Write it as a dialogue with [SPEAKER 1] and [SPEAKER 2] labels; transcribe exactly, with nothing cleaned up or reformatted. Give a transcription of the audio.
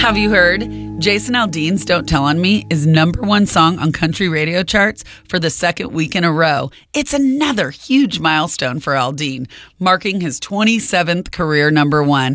[SPEAKER 1] Have you heard? Jason Aldean's Don't Tell on Me is number one song on country radio charts for the second week in a row. It's another huge milestone for Aldean, marking his twenty-seventh career number one.